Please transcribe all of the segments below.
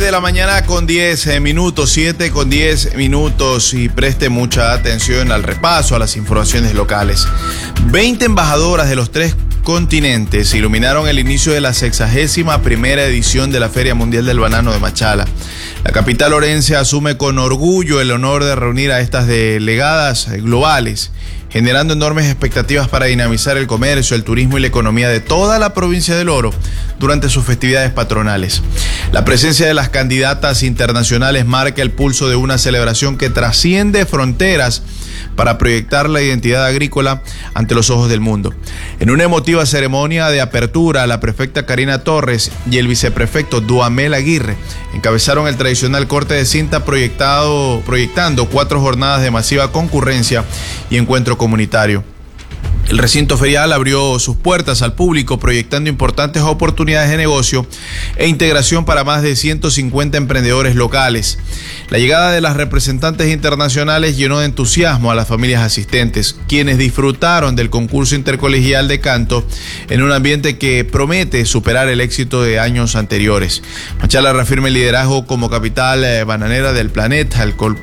de la mañana con 10 minutos, 7 con 10 minutos, y preste mucha atención al repaso a las informaciones locales. 20 embajadoras de los 3 continentes iluminaron el inicio de la 61ª edición de la Feria Mundial del Banano de Machala. La capital orense asume con orgullo el honor de reunir a estas delegadas globales, generando enormes expectativas para dinamizar el comercio, el turismo y la economía de toda la provincia del Oro durante sus festividades patronales. La presencia de las candidatas internacionales marca el pulso de una celebración que trasciende fronteras para proyectar la identidad agrícola ante los ojos del mundo. En una emotiva ceremonia de apertura, la prefecta Karina Torres y el viceprefecto Duhamel Aguirre encabezaron el tradicional corte de cinta proyectando 4 jornadas de masiva concurrencia y encuentro comunitario. El recinto ferial abrió sus puertas al público, proyectando importantes oportunidades de negocio e integración para más de 150 emprendedores locales. La llegada de las representantes internacionales llenó de entusiasmo a las familias asistentes, quienes disfrutaron del concurso intercolegial de canto en un ambiente que promete superar el éxito de años anteriores. Machala reafirma el liderazgo como capital bananera del planeta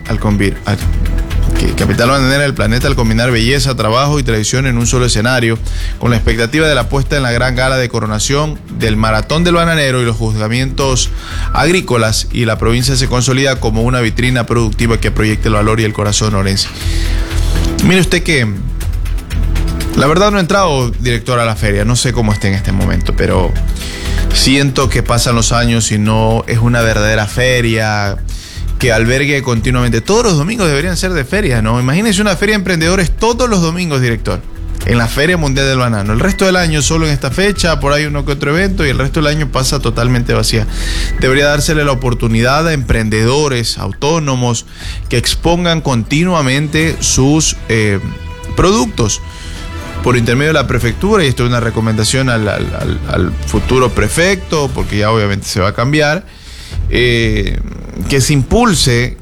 capital bananera del planeta al combinar belleza, trabajo y tradición en un solo escenario, con la expectativa de la puesta en la gran gala de coronación del Maratón del Bananero y los juzgamientos agrícolas, y la provincia se consolida como una vitrina productiva que proyecte el valor y el corazón orense. Mire usted que la verdad no he entrado, director, a la feria, no sé cómo esté en este momento, pero siento que pasan los años y no es una verdadera feria que albergue continuamente. Todos los domingos deberían ser de feria, ¿no? Imagínense una feria de emprendedores todos los domingos, director, en la Feria Mundial del Banano. El resto del año solo en esta fecha, por ahí uno que otro evento, y el resto del año pasa totalmente vacía. Debería dársele la oportunidad a emprendedores autónomos que expongan continuamente sus productos por intermedio de la prefectura, y esto es una recomendación al futuro prefecto, porque ya obviamente se va a cambiar. Que se impulse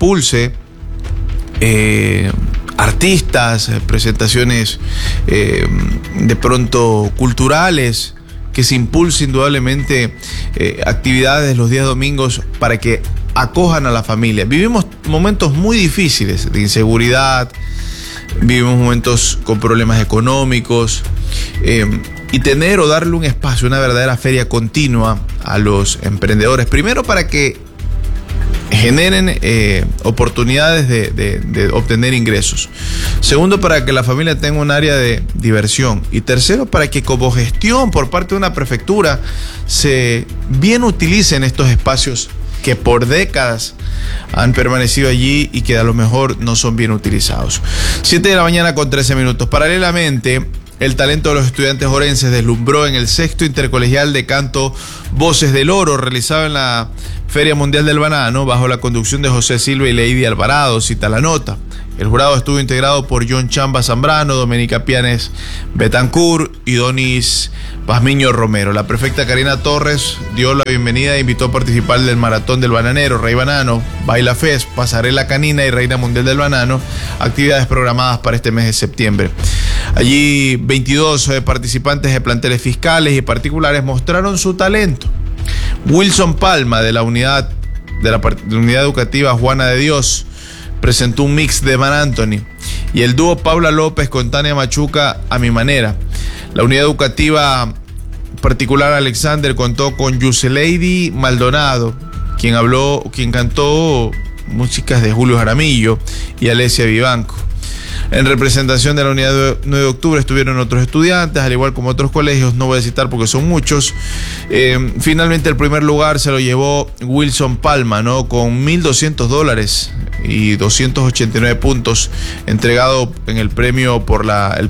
artistas, presentaciones de pronto culturales, que se impulse indudablemente actividades los días domingos para que acojan a la familia. Vivimos momentos muy difíciles de inseguridad, vivimos momentos con problemas económicos, y tener o darle un espacio, una verdadera feria continua a los emprendedores, primero para que generen oportunidades de obtener ingresos, segundo para que la familia tenga un área de diversión, y tercero para que como gestión por parte de una prefectura se bien utilicen estos espacios que por décadas han permanecido allí y que a lo mejor no son bien utilizados. 7 de la mañana con 13 minutos. Paralelamente, el talento de los estudiantes orenses deslumbró en el 6º intercolegial de canto Voces del Oro, realizado en la Feria Mundial del Banano, bajo la conducción de José Silva y Lady Alvarado, cita la nota. El jurado estuvo integrado por John Chamba Zambrano, Doménica Pianes Betancourt y Donis Pazmiño Romero. La prefecta Karina Torres dio la bienvenida e invitó a participar del Maratón del Bananero, Rey Banano, Baila Fest, Pasarela Canina y Reina Mundial del Banano, actividades programadas para este mes de septiembre. Allí 22 participantes de planteles fiscales y particulares mostraron su talento. Wilson Palma, de la unidad educativa Juana de Dios, presentó un mix de Man Anthony, y el dúo Paula López con Tania Machuca, A Mi Manera. La unidad educativa particular Alexander contó con Yuseleidi Maldonado, quien cantó músicas de Julio Jaramillo y Alesia Vivanco. En representación de la unidad 9 de octubre estuvieron otros estudiantes, al igual como otros colegios, no voy a citar porque son muchos. Finalmente el primer lugar se lo llevó Wilson Palma, ¿no? Con $1,200 y 289 puntos, entregado en el premio por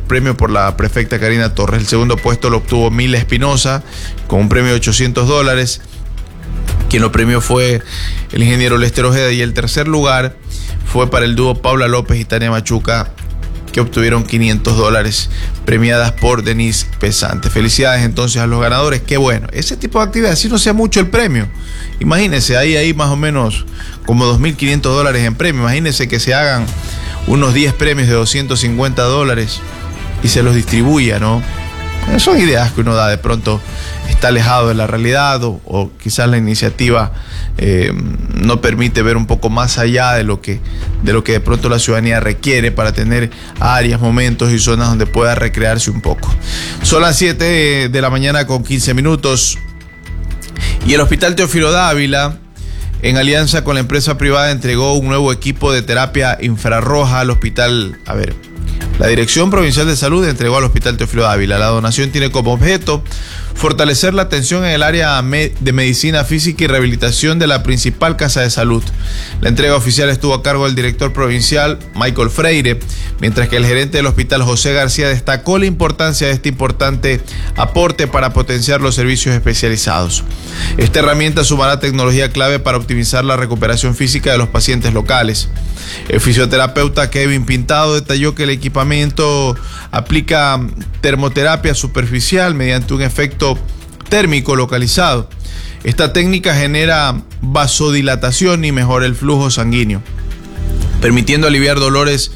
la prefecta Karina Torres. El segundo puesto lo obtuvo Mila Espinosa con un premio de $800. Quien lo premió fue el ingeniero Lester Ojeda, y el tercer lugar fue para el dúo Paula López y Tania Machuca, que obtuvieron $500, premiadas por Denise Pesante. Felicidades entonces a los ganadores. Qué bueno, ese tipo de actividades, si no sea mucho el premio, imagínense, ahí más o menos como $2,500 en premio. Imagínense que se hagan unos 10 premios de $250 y se los distribuya, ¿no? Son ideas que uno da, de pronto está alejado de la realidad o quizás la iniciativa no permite ver un poco más allá de lo que de pronto la ciudadanía requiere para tener áreas, momentos y zonas donde pueda recrearse un poco. Son las 7 de la mañana con 15 minutos y el Hospital Teófilo Dávila, en alianza con la empresa privada, entregó un nuevo equipo de terapia infrarroja al hospital. La Dirección Provincial de Salud entregó al Hospital Teófilo Dávila. La donación tiene como objeto fortalecer la atención en el área de medicina física y rehabilitación de la principal casa de salud. La entrega oficial estuvo a cargo del director provincial Michael Freire, mientras que el gerente del hospital José García destacó la importancia de este importante aporte para potenciar los servicios especializados. Esta herramienta sumará tecnología clave para optimizar la recuperación física de los pacientes locales. El fisioterapeuta Kevin Pintado detalló que el equipamiento aplica termoterapia superficial mediante un efecto térmico localizado. Esta técnica genera vasodilatación y mejora el flujo sanguíneo, permitiendo aliviar dolores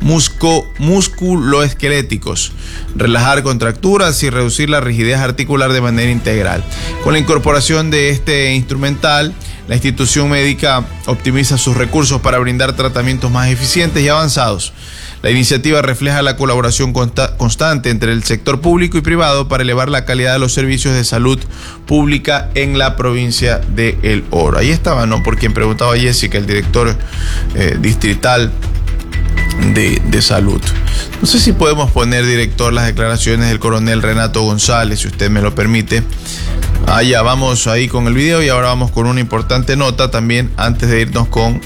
musculoesqueléticos, relajar contracturas y reducir la rigidez articular de manera integral. Con la incorporación de este instrumental, la institución médica optimiza sus recursos para brindar tratamientos más eficientes y avanzados. La iniciativa refleja la colaboración constante entre el sector público y privado para elevar la calidad de los servicios de salud pública en la provincia de El Oro. Ahí estaba, ¿no? Por quien preguntaba Jessica, el director distrital de salud. No sé si podemos poner, director, las declaraciones del coronel Renato González, si usted me lo permite. Ya vamos ahí con el video y ahora vamos con una importante nota también antes de irnos con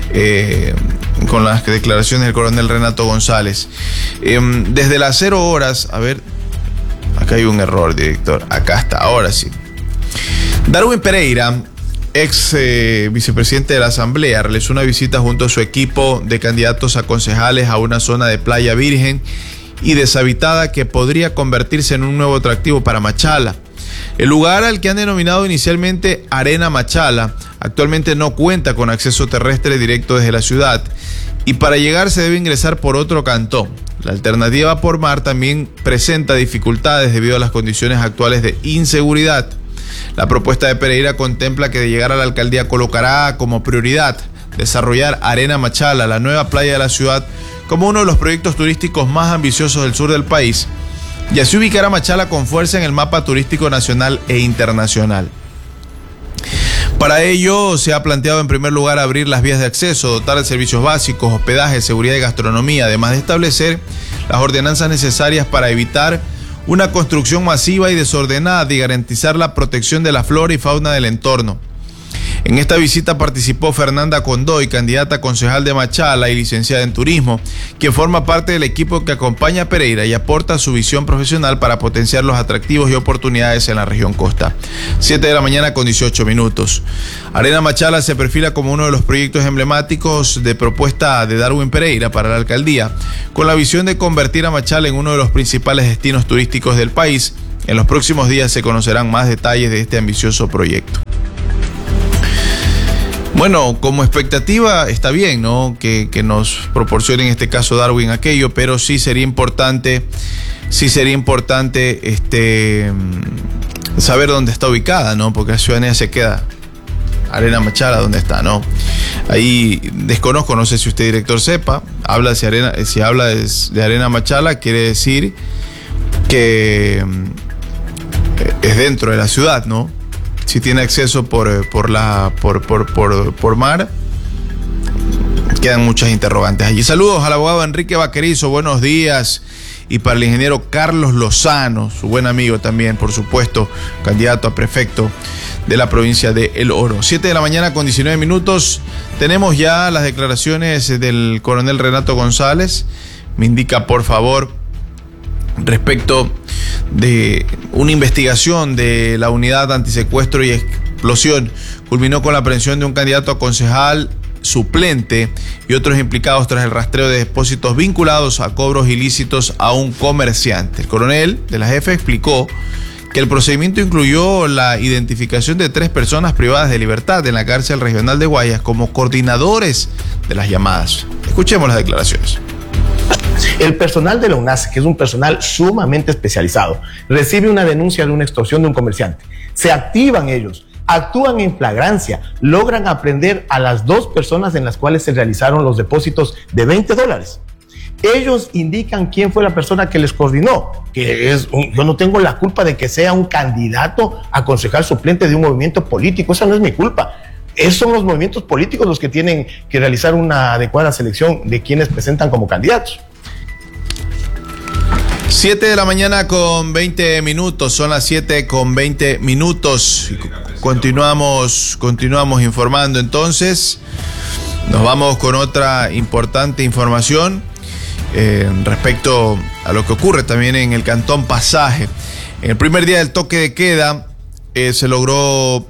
las declaraciones del coronel Renato González. Desde las 0 horas, acá hay un error, director, acá está, ahora sí. Darwin Pereira, ex vicepresidente de la Asamblea, realizó una visita junto a su equipo de candidatos a concejales a una zona de playa virgen y deshabitada que podría convertirse en un nuevo atractivo para Machala. El lugar, al que han denominado inicialmente Arena Machala, actualmente no cuenta con acceso terrestre directo desde la ciudad y para llegar se debe ingresar por otro cantón. La alternativa por mar también presenta dificultades debido a las condiciones actuales de inseguridad. La propuesta de Pereira contempla que de llegar a la alcaldía colocará como prioridad desarrollar Arena Machala, la nueva playa de la ciudad, como uno de los proyectos turísticos más ambiciosos del sur del país, y así ubicar a Machala con fuerza en el mapa turístico nacional e internacional. Para ello se ha planteado en primer lugar abrir las vías de acceso, dotar de servicios básicos, hospedaje, seguridad y gastronomía, además de establecer las ordenanzas necesarias para evitar una construcción masiva y desordenada y garantizar la protección de la flora y fauna del entorno. En esta visita participó Fernanda Condoy, candidata a concejal de Machala y licenciada en turismo, quien forma parte del equipo que acompaña a Pereira y aporta su visión profesional para potenciar los atractivos y oportunidades en la región costa. 7 de la mañana con 18 minutos. Arena Machala se perfila como uno de los proyectos emblemáticos de propuesta de Darwin Pereira para la alcaldía, con la visión de convertir a Machala en uno de los principales destinos turísticos del país. En los próximos días se conocerán más detalles de este ambicioso proyecto. Bueno, como expectativa está bien, ¿no? Que nos proporcione en este caso Darwin aquello, pero sí sería importante saber dónde está ubicada, ¿no? Porque la ciudadanía se queda. Arena Machala, ¿dónde está, no? Ahí desconozco, no sé si usted, director, sepa. Si habla de Arena Machala, quiere decir que es dentro de la ciudad, ¿no? Si tiene acceso por mar, quedan muchas interrogantes allí. Saludos al abogado Enrique Vaquerizo, buenos días. Y para el ingeniero Carlos Lozano, su buen amigo también, por supuesto, candidato a prefecto de la provincia de El Oro. 7 de la mañana con 19 minutos. Tenemos ya las declaraciones del coronel Renato González. Me indica, por favor, respecto de una investigación de la unidad antisecuestro y explosión. Culminó con la aprehensión de un candidato a concejal suplente y otros implicados tras el rastreo de depósitos vinculados a cobros ilícitos a un comerciante. El coronel de la jefe explicó que el procedimiento incluyó la identificación de 3 personas privadas de libertad en la cárcel regional de Guayas como coordinadores de las llamadas. Escuchemos las declaraciones. El personal de la UNACE, que es un personal sumamente especializado, recibe una denuncia de una extorsión de un comerciante. Se activan ellos, actúan en flagrancia, logran aprender a las 2 personas en las cuales se realizaron los depósitos de $20. Ellos indican quién fue la persona que les coordinó, yo no tengo la culpa de que sea un candidato a concejal suplente de un movimiento político, esa no es mi culpa. Esos son los movimientos políticos los que tienen que realizar una adecuada selección de quienes presentan como candidatos. 7 de la mañana con 20 minutos, son las 7 con 20 minutos. Continuamos informando entonces. Nos vamos con otra importante información respecto a lo que ocurre también en el Cantón Pasaje. En el primer día del toque de queda se logró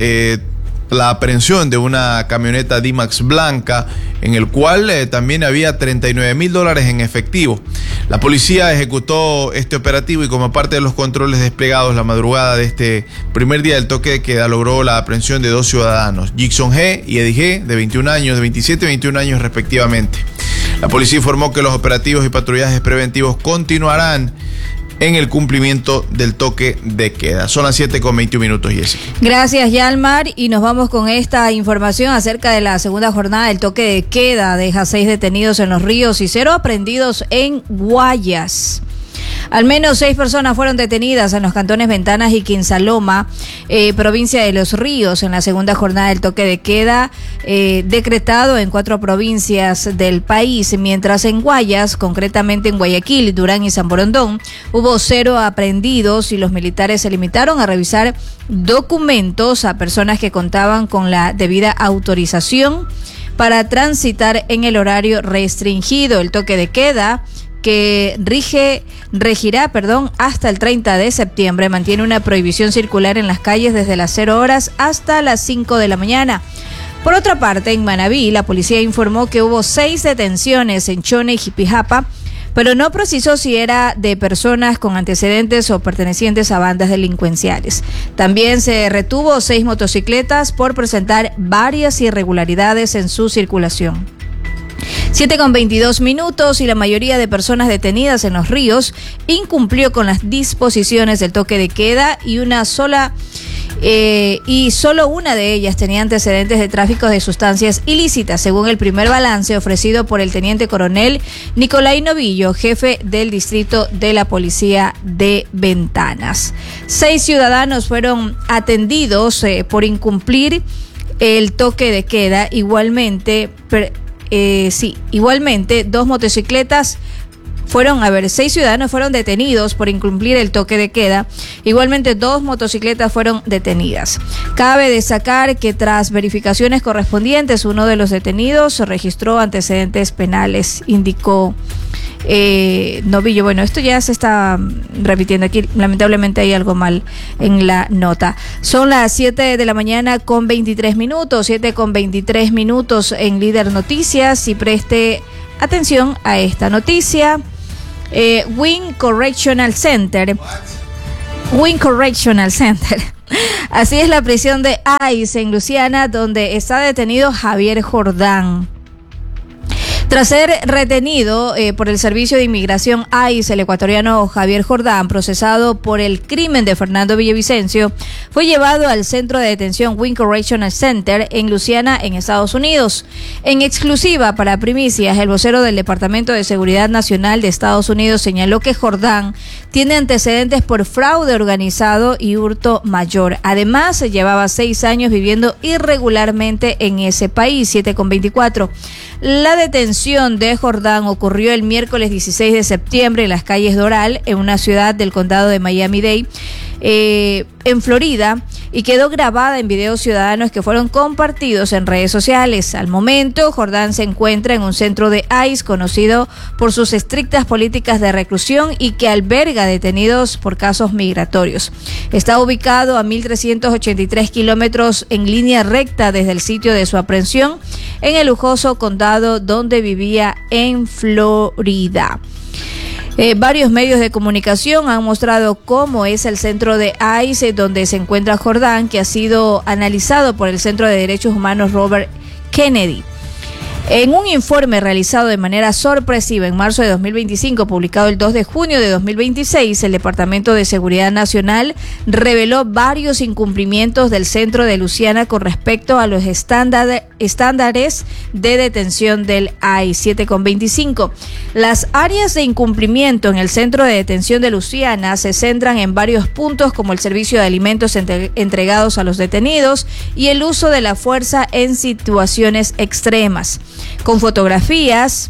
la aprehensión de una camioneta D-Max blanca, en el cual también había $39,000 en efectivo. La policía ejecutó este operativo y como parte de los controles desplegados la madrugada de este primer día del toque de queda logró la aprehensión de 2 ciudadanos, Jackson G. y Eddie G., de 21 años, de 27 y 21 años respectivamente. La policía informó que los operativos y patrullajes preventivos continuarán en el cumplimiento del toque de queda. Son las 7 con 21 minutos, Jessica. Gracias, Yalmar, y nos vamos con esta información acerca de la segunda jornada del toque de queda. Deja 6 detenidos en Los Ríos y 0 aprehendidos en Guayas. Al menos 6 personas fueron detenidas en los cantones Ventanas y Quinsaloma, provincia de Los Ríos, en la segunda jornada del toque de queda decretado en 4 provincias del país, mientras en Guayas, concretamente en Guayaquil, Durán y San Borondón, hubo 0 aprehendidos y los militares se limitaron a revisar documentos a personas que contaban con la debida autorización para transitar en el horario restringido. El toque de queda, que regirá hasta el 30 de septiembre, mantiene una prohibición circular en las calles desde las 0 horas hasta las 5 de la mañana. Por otra parte, en Manabí, la policía informó que hubo 6 detenciones en Chone y Jipijapa, pero no precisó si era de personas con antecedentes o pertenecientes a bandas delincuenciales. También se retuvo 6 motocicletas por presentar varias irregularidades en su circulación. 7 con 22 minutos y la mayoría de personas detenidas en Los Ríos incumplió con las disposiciones del toque de queda y solo una de ellas tenía antecedentes de tráfico de sustancias ilícitas, según el primer balance ofrecido por el teniente coronel Nicolai Novillo, jefe del distrito de la policía de Ventanas. 6 ciudadanos fueron atendidos por incumplir el toque de queda. Igualmente 2 motocicletas 6 ciudadanos fueron detenidos por incumplir el toque de queda. Igualmente 2 motocicletas fueron detenidas. Cabe destacar que tras verificaciones correspondientes, uno de los detenidos registró antecedentes penales, indicó Novillo. Bueno, esto ya se está repitiendo aquí, lamentablemente hay algo mal en la nota. Son las 7 de la mañana con 23 minutos, 7 con 23 minutos en Líder Noticias, y preste atención a esta noticia. Wing Correctional Center. Así es la prisión de ICE en Luciana, donde está detenido Javier Jordán. Tras ser retenido por el Servicio de Inmigración ICE, el ecuatoriano Javier Jordán, procesado por el crimen de Fernando Villavicencio, fue llevado al centro de detención Wing Correctional Center en Luciana, en Estados Unidos. En exclusiva para Primicias, el vocero del Departamento de Seguridad Nacional de Estados Unidos señaló que Jordán tiene antecedentes por fraude organizado y hurto mayor. Además, llevaba 6 años viviendo irregularmente en ese país. 7:24. La detención de Jordán ocurrió el miércoles 16 de septiembre en las calles Doral, en una ciudad del condado de Miami-Dade, en Florida, y quedó grabada en videos ciudadanos que fueron compartidos en redes sociales. Al momento, Jordán se encuentra en un centro de ICE conocido por sus estrictas políticas de reclusión y que alberga detenidos por casos migratorios. Está ubicado a 1.383 kilómetros en línea recta desde el sitio de su aprehensión en el lujoso condado donde vivía en Florida. Varios medios de comunicación han mostrado cómo es el centro de ICE donde se encuentra Jordán, que ha sido analizado por el Centro de Derechos Humanos Robert Kennedy. En un informe realizado de manera sorpresiva en marzo de 2025, publicado el 2 de junio de 2026, el Departamento de Seguridad Nacional reveló varios incumplimientos del Centro de Luciana con respecto a los estándares de detención del ICE. 7,25. Las áreas de incumplimiento en el Centro de Detención de Luciana se centran en varios puntos, como el servicio de alimentos entregados a los detenidos y el uso de la fuerza en situaciones extremas. Con fotografías,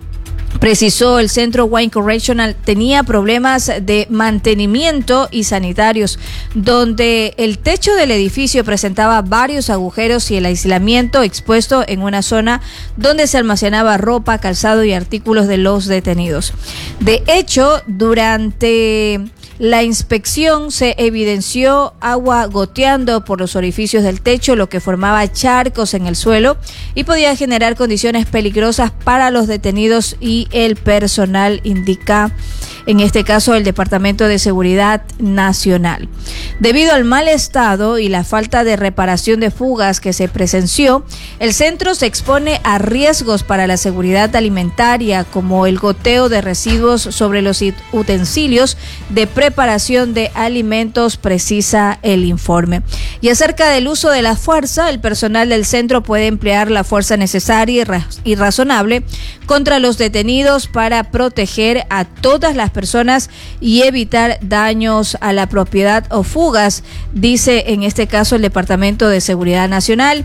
precisó el Centro Wayne Correctional, tenía problemas de mantenimiento y sanitarios, donde el techo del edificio presentaba varios agujeros y el aislamiento expuesto en una zona donde se almacenaba ropa, calzado y artículos de los detenidos. De hecho, durante la inspección se evidenció agua goteando por los orificios del techo, lo que formaba charcos en el suelo y podía generar condiciones peligrosas para los detenidos y el personal, indica en este caso el Departamento de Seguridad Nacional. Debido al mal estado y la falta de reparación de fugas que se presenció, el centro se expone a riesgos para la seguridad alimentaria, como el goteo de residuos sobre los utensilios de preparación de alimentos, precisa el informe. Y acerca del uso de la fuerza, el personal del centro puede emplear la fuerza necesaria y razonable contra los detenidos para proteger a todas las personas y evitar daños a la propiedad o fugas, dice en este caso el Departamento de Seguridad Nacional,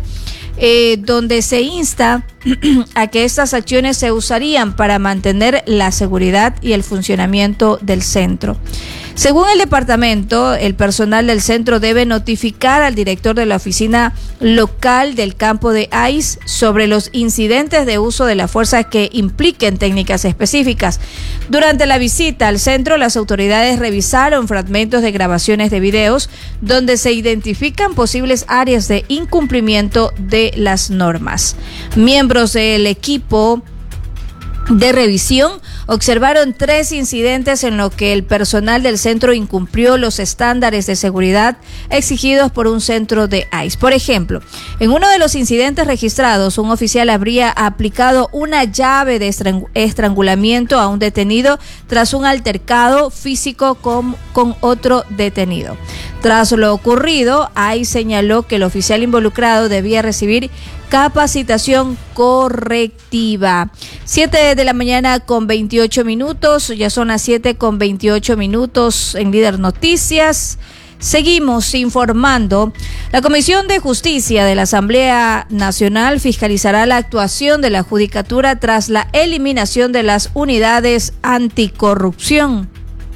donde se insta a que estas acciones se usarían para mantener la seguridad y el funcionamiento del centro. Según el departamento, el personal del centro debe notificar al director de la oficina local del campo de ICE sobre los incidentes de uso de la fuerza que impliquen técnicas específicas. Durante la visita al centro, las autoridades revisaron fragmentos de grabaciones de videos donde se identifican posibles áreas de incumplimiento de las normas. Miembros del equipo de revisión observaron 3 incidentes en los que el personal del centro incumplió los estándares de seguridad exigidos por un centro de ICE. Por ejemplo, en uno de los incidentes registrados, un oficial habría aplicado una llave de estrangulamiento a un detenido tras un altercado físico con otro detenido. Tras lo ocurrido, ICE señaló que el oficial involucrado debía recibir capacitación correctiva. 7 de la mañana con 28 minutos, ya son las 7 con 28 minutos en Líder Noticias. Seguimos informando. La Comisión de Justicia de la Asamblea Nacional fiscalizará la actuación de la Judicatura tras la eliminación de las unidades anticorrupción.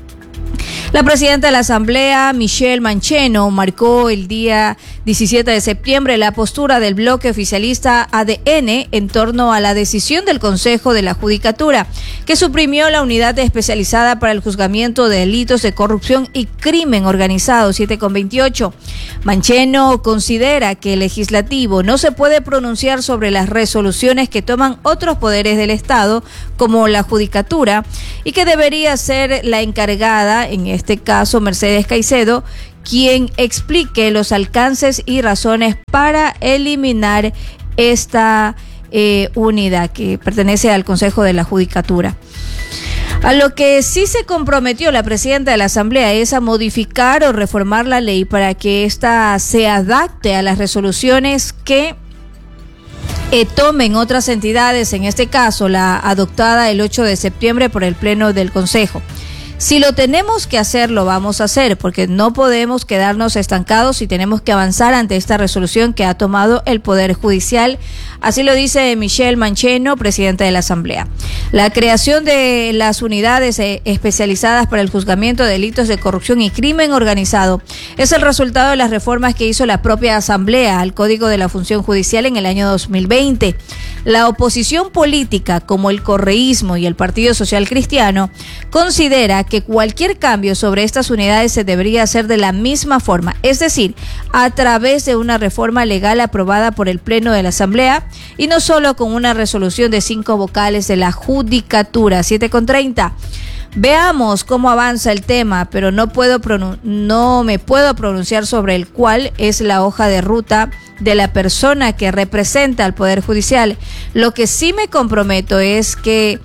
La presidenta de la Asamblea, Michelle Mancheno, marcó el día 17 de septiembre la postura del bloque oficialista ADN en torno a la decisión del Consejo de la Judicatura, que suprimió la unidad especializada para el juzgamiento de delitos de corrupción y crimen organizado. 7,28. Mancheno considera que el legislativo no se puede pronunciar sobre las resoluciones que toman otros poderes del Estado, como la Judicatura, y que debería ser la encargada, en este caso Mercedes Caicedo, quien explique los alcances y razones para eliminar esta unidad que pertenece al Consejo de la Judicatura. A lo que sí se comprometió la presidenta de la Asamblea es a modificar o reformar la ley para que ésta se adapte a las resoluciones que tomen otras entidades, en este caso la adoptada el 8 de septiembre por el Pleno del Consejo. Si lo tenemos que hacer, lo vamos a hacer, porque no podemos quedarnos estancados y tenemos que avanzar ante esta resolución que ha tomado el Poder Judicial. Así lo dice Michelle Mancheno, presidenta de la Asamblea. La creación de las unidades especializadas para el juzgamiento de delitos de corrupción y crimen organizado es el resultado de las reformas que hizo la propia Asamblea al Código de la Función Judicial en el año 2020. La oposición política, como el correísmo y el Partido Social Cristiano, considera que cualquier cambio sobre estas unidades se debería hacer de la misma forma, es decir, a través de una reforma legal aprobada por el Pleno de la Asamblea y no solo con una resolución de 5 vocales de la Judicatura. 7,30. Veamos cómo avanza el tema, pero no me puedo pronunciar sobre el cuál es la hoja de ruta de la persona que representa al Poder Judicial. Lo que sí me comprometo es que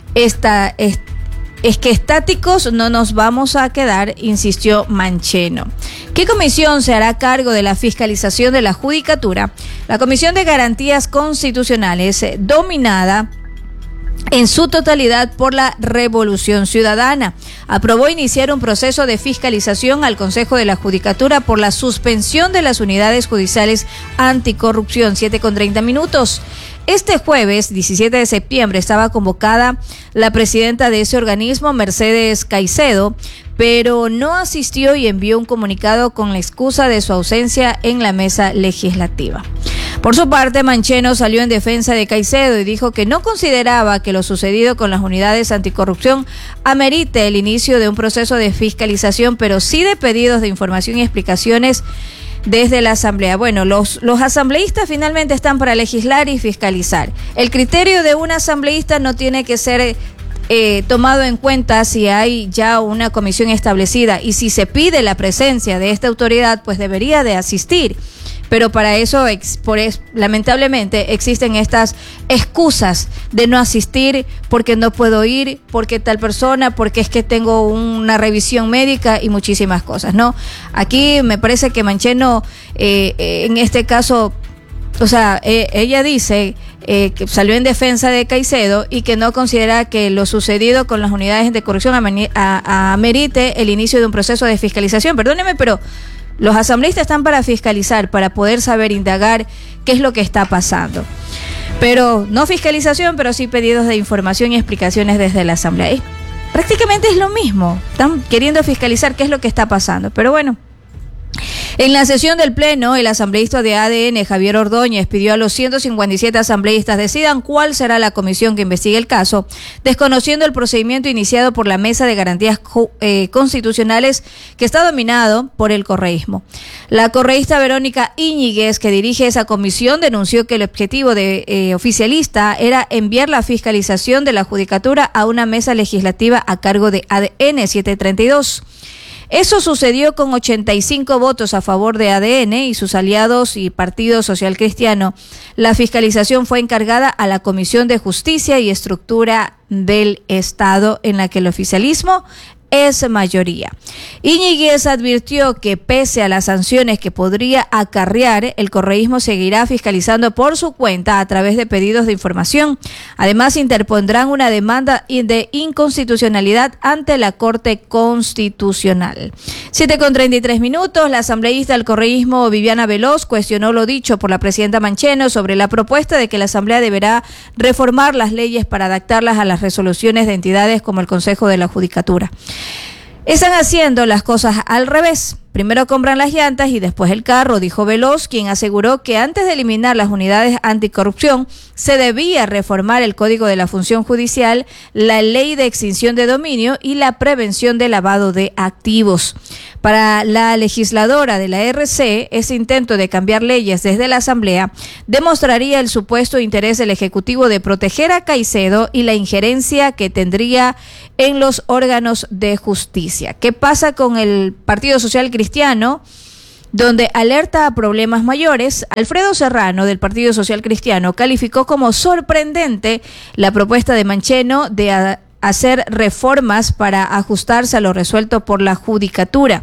estáticos no nos vamos a quedar, insistió Mancheno. ¿Qué comisión se hará cargo de la fiscalización de la Judicatura? La Comisión de Garantías Constitucionales, dominada en su totalidad por la Revolución Ciudadana, aprobó iniciar un proceso de fiscalización al Consejo de la Judicatura por la suspensión de las unidades judiciales anticorrupción. 7:30. Este jueves, 17 de septiembre, estaba convocada la presidenta de ese organismo, Mercedes Caicedo, pero no asistió y envió un comunicado con la excusa de su ausencia en la mesa legislativa. Por su parte, Mancheno salió en defensa de Caicedo y dijo que no consideraba que lo sucedido con las unidades anticorrupción amerite el inicio de un proceso de fiscalización, pero sí de pedidos de información y explicaciones desde la Asamblea. Bueno, los asambleístas finalmente están para legislar y fiscalizar. El criterio de un asambleísta no tiene que ser tomado en cuenta si hay ya una comisión establecida, y si se pide la presencia de esta autoridad, pues debería de asistir. Pero para eso, lamentablemente, existen estas excusas de no asistir porque no puedo ir, porque tal persona, porque es que tengo una revisión médica y muchísimas cosas, ¿no? Aquí me parece que Mancheno, en este caso, o sea, ella dice que salió en defensa de Caicedo y que no considera que lo sucedido con las unidades de corrupción amerite el inicio de un proceso de fiscalización. Perdóneme, pero los asambleístas están para fiscalizar, para poder saber, indagar qué es lo que está pasando. Pero no fiscalización, pero sí pedidos de información y explicaciones desde la Asamblea. Prácticamente es lo mismo. Están queriendo fiscalizar qué es lo que está pasando. Pero bueno. En la sesión del Pleno, el asambleísta de ADN, Javier Ordóñez, pidió a los 157 asambleístas decidan cuál será la comisión que investigue el caso, desconociendo el procedimiento iniciado por la Mesa de Garantías Constitucionales, que está dominado por el correísmo. La correísta Verónica Íñiguez, que dirige esa comisión, denunció que el objetivo de oficialista era enviar la fiscalización de la Judicatura a una mesa legislativa a cargo de ADN. 7:32. Eso sucedió con 85 votos a favor de ADN y sus aliados y Partido Social Cristiano. La fiscalización fue encargada a la Comisión de Justicia y Estructura del Estado, en la que el oficialismo es mayoría. Íñiguez advirtió que pese a las sanciones que podría acarrear, el correísmo seguirá fiscalizando por su cuenta a través de pedidos de información. Además, interpondrán una demanda de inconstitucionalidad ante la Corte Constitucional. 7:33. La asambleísta del correísmo, Viviana Veloz, cuestionó lo dicho por la presidenta Mancheno sobre la propuesta de que la Asamblea deberá reformar las leyes para adaptarlas a las resoluciones de entidades como el Consejo de la Judicatura. Están haciendo las cosas al revés. Primero compran las llantas y después el carro, dijo Veloz, quien aseguró que antes de eliminar las unidades anticorrupción se debía reformar el Código de la Función Judicial, la Ley de Extinción de Dominio y la Prevención de Lavado de Activos. Para la legisladora de la RC, ese intento de cambiar leyes desde la Asamblea demostraría el supuesto interés del Ejecutivo de proteger a Caicedo y la injerencia que tendría en los órganos de justicia. ¿Qué pasa con el Partido Social Cristiano, donde alerta a problemas mayores? Alfredo Serrano, del Partido Social Cristiano, calificó como sorprendente la propuesta de Mancheno de hacer reformas para ajustarse a lo resuelto por la Judicatura.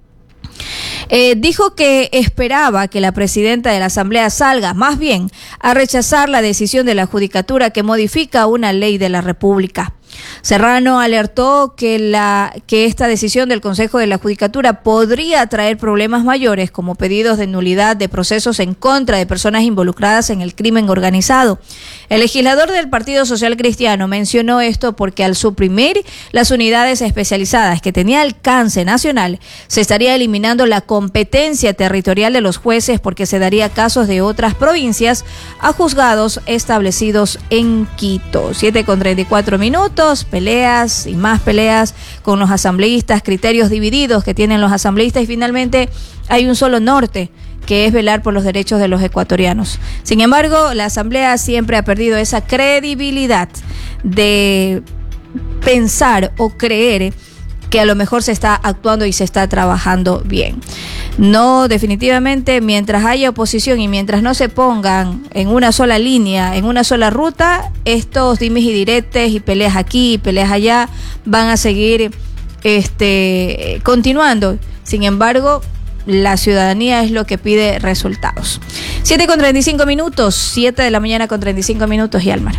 Dijo que esperaba que la presidenta de la Asamblea salga, más bien, a rechazar la decisión de la Judicatura que modifica una ley de la República. Serrano alertó que esta decisión del Consejo de la Judicatura podría traer problemas mayores, como pedidos de nulidad de procesos en contra de personas involucradas en el crimen organizado. El legislador del Partido Social Cristiano mencionó esto porque al suprimir las unidades especializadas que tenía alcance nacional, se estaría eliminando la competencia territorial de los jueces, porque se daría casos de otras provincias a juzgados establecidos en Quito. 7:34. Peleas y más peleas con los asambleístas, criterios divididos que tienen los asambleístas, y finalmente hay un solo norte, que es velar por los derechos de los ecuatorianos. Sin embargo, la Asamblea siempre ha perdido esa credibilidad de pensar o creer que a lo mejor se está actuando y se está trabajando bien. No, definitivamente, mientras haya oposición y mientras no se pongan en una sola línea, en una sola ruta, estos dimes y diretes y peleas aquí y peleas allá van a seguir continuando. Sin embargo, la ciudadanía es lo que pide resultados. 7:35 minutos, 7 de la mañana con 35 minutos, Yalmar.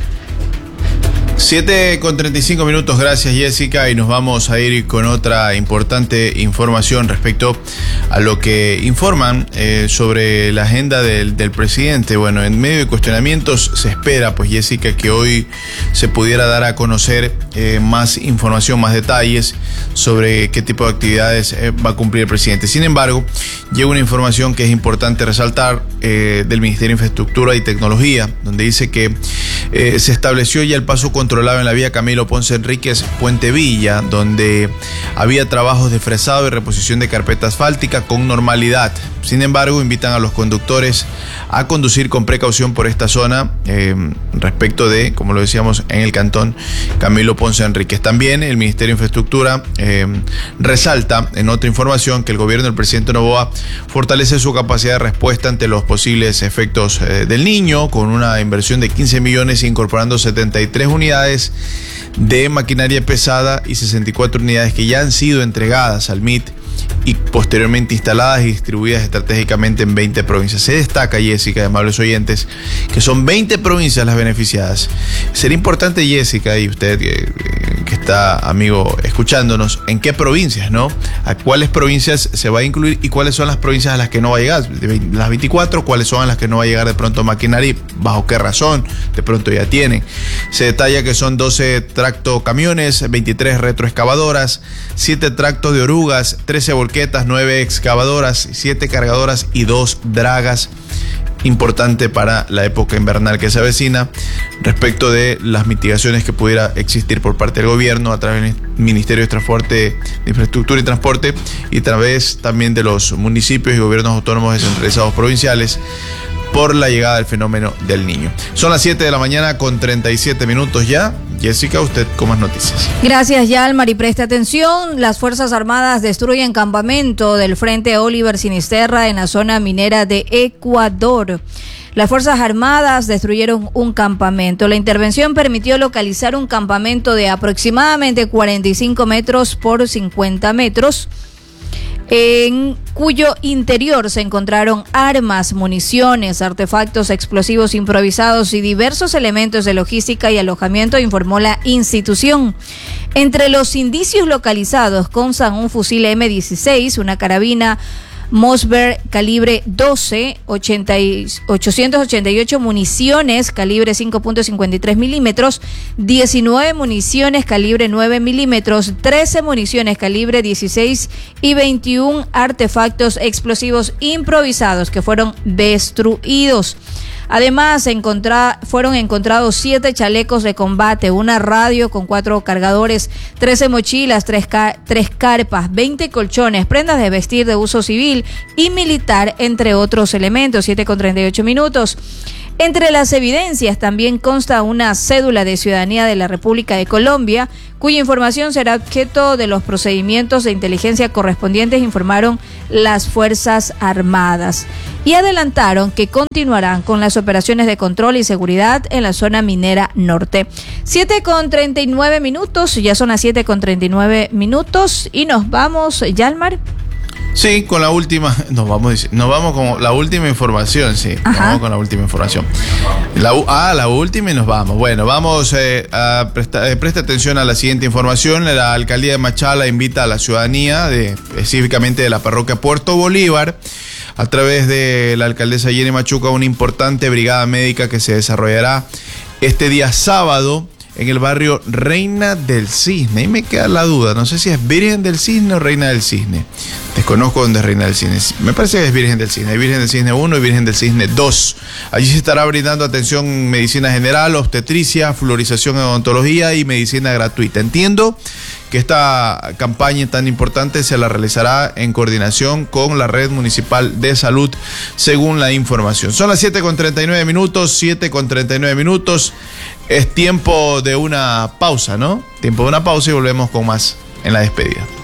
7:35 minutos, gracias Jessica, y nos vamos a ir con otra importante información respecto a lo que informan sobre la agenda del presidente. Bueno, en medio de cuestionamientos se espera, pues Jessica, que hoy se pudiera dar a conocer más información, más detalles sobre qué tipo de actividades va a cumplir el presidente. Sin embargo, llega una información que es importante resaltar del Ministerio de Infraestructura y Tecnología, donde dice que se estableció ya el paso controlado en la vía Camilo Ponce Enríquez, Puente Villa, donde había trabajos de fresado y reposición de carpeta asfáltica con normalidad. Sin embargo, invitan a los conductores a conducir con precaución por esta zona respecto de, como lo decíamos, en el cantón Camilo Ponce Enríquez. También el Ministerio de Infraestructura resalta en otra información que el gobierno del presidente Noboa fortalece su capacidad de respuesta ante los posibles efectos del Niño, con una inversión de 15 millones incorporando 73 unidades de maquinaria pesada y 64 unidades que ya han sido entregadas al MIT y posteriormente instaladas y distribuidas estratégicamente en 20 provincias. Se destaca, Jessica, amables oyentes, que son 20 provincias las beneficiadas. Sería importante, Jessica, y usted que está, amigo, escuchándonos, en qué provincias, ¿no? A cuáles provincias se va a incluir y cuáles son las provincias a las que no va a llegar. Las 24, cuáles son a las que no va a llegar de pronto maquinaria y bajo qué razón de pronto ya tienen. Se detalla que son 12 tractocamiones, 23 retroexcavadoras, 7 tractos de orugas, 13 volquetas, 9 excavadoras, 7 cargadoras y 2 dragas. Importante para la época invernal que se avecina, respecto de las mitigaciones que pudiera existir por parte del gobierno a través del Ministerio de Transporte, de Infraestructura y Transporte, y a través también de los municipios y gobiernos autónomos descentralizados provinciales, por la llegada del fenómeno del Niño. Son las 7 de la mañana con 37 minutos ya. Jessica, usted con más noticias. Gracias, Yalmar, y preste atención. Las Fuerzas Armadas destruyen campamento del Frente Oliver Sinisterra en la zona minera de Ecuador. Las Fuerzas Armadas destruyeron un campamento. La intervención permitió localizar un campamento de aproximadamente 45 metros por 50 metros, en cuyo interior se encontraron armas, municiones, artefactos explosivos improvisados y diversos elementos de logística y alojamiento, informó la institución. Entre los indicios localizados constan un fusil M16, una carabina Mossberg calibre 12, 888 municiones calibre 5.53 milímetros, 19 municiones calibre 9 milímetros, 13 municiones calibre 16 y 21 artefactos explosivos improvisados que fueron destruidos. Además, fueron encontrados 7 chalecos de combate, una radio con 4 cargadores, 13 mochilas, 3 carpas, 20 colchones, prendas de vestir de uso civil y militar, entre otros elementos. 7:38 minutos. Entre las evidencias también consta una cédula de ciudadanía de la República de Colombia, cuya información será objeto de los procedimientos de inteligencia correspondientes, informaron las Fuerzas Armadas. Y adelantaron que continuarán con las operaciones de control y seguridad en la zona minera norte. 7:39 minutos, ya son las 7:39 minutos y nos vamos, Yalmar. Sí, con la última, nos vamos con la última información, sí. Ajá. Vamos con la última información. La última y nos vamos. Bueno, vamos preste atención a la siguiente información. La alcaldía de Machala invita a la ciudadanía, específicamente de la parroquia Puerto Bolívar, a través de la alcaldesa Jenny Machuca, una importante brigada médica que se desarrollará este día sábado en el barrio Reina del Cisne. Y me queda la duda, no sé si es Virgen del Cisne o Reina del Cisne. Desconozco dónde es Reina del Cisne. Me parece que es Virgen del Cisne. Hay Virgen del Cisne 1 y Virgen del Cisne 2. Allí se estará brindando atención en medicina general, obstetricia, fluorización en odontología y medicina gratuita. Entiendo que esta campaña tan importante se la realizará en coordinación con la Red Municipal de Salud, según la información. Son las 7:39 minutos, 7:39 minutos. Es tiempo de una pausa, ¿no? Tiempo de una pausa y volvemos con más en la despedida.